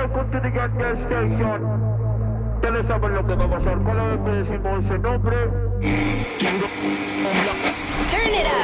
welcome to the Get Gas Station. Ustedes saben lo que va a pasar cada vez que decimos ese nombre. Turn it up.